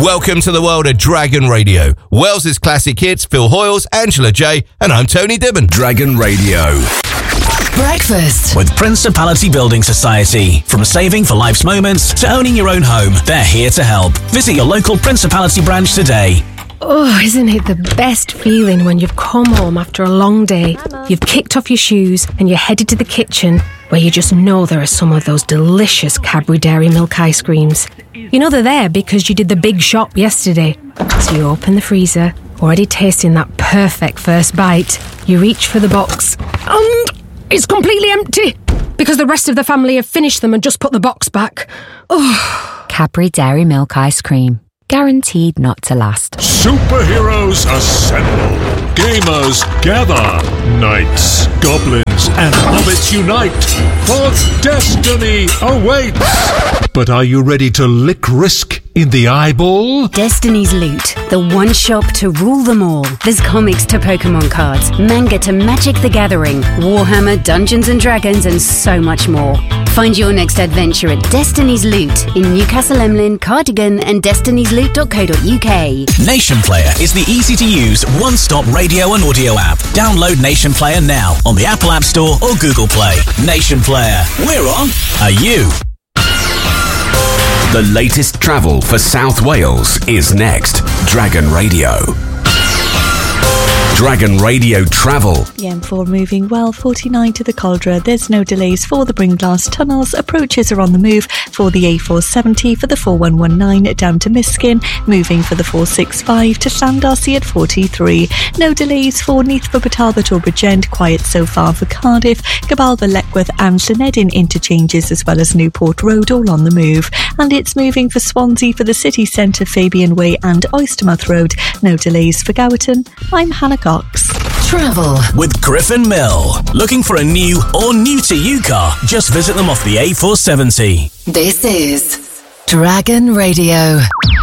Welcome to the world of Dragon Radio. Wales' classic hits, Phil Hoyles, Angela J, and I'm Tony Dibben. Dragon Radio. Breakfast with Principality Building Society. From saving for life's moments to owning your own home, they're here to help. Visit your local Principality branch today. Oh, isn't it the best feeling when you've come home after a long day, you've kicked off your shoes and you're headed to the kitchen where you just know there are some of those delicious Cadbury Dairy Milk ice creams. You know they're there because you did the big shop yesterday. So you open the freezer, already tasting that perfect first bite. You reach for the box and it's completely empty because the rest of the family have finished them and just put the box back. Oh. Cadbury Dairy Milk ice cream. Guaranteed not to last. Superheroes assemble. Gamers gather. Knights, goblins, and hobbits unite. For destiny awaits. But are you ready to lick risk in the eyeball? Destiny's Loot, the one shop to rule them all. There's comics to Pokemon cards, manga to Magic the Gathering, Warhammer, Dungeons and Dragons, and so much more. Find your next adventure at Destiny's Loot in Newcastle Emlyn, Cardigan, and destiny'sloot.co.uk. Nation Player is the easy-to-use, one-stop radio and audio app. Download Nation Player now on the Apple App Store or Google Play. Nation Player. We're on. Are you? The latest travel for South Wales is next. Dragon Radio. Dragon Radio Travel. The M4 moving well, 49 to the Caldera. There's no delays for the Bringlass tunnels. Approaches are on the move for the A470, for the 4119 down to Miskin, moving for the 465 to Llandarcy at 43. No delays for Neathford, Talbot or Bridgend. Quiet so far for Cardiff, Gabalva, Leckworth and Llanedin interchanges, as well as Newport Road, all on the move. And it's moving for Swansea for the city centre, Fabian Way and Oystermouth Road. No delays for Gowerton. I'm Hannah Cox. Travel with Griffin Mill. Looking for a new or new to you car? Just visit them off the A470. This is Dragon Radio.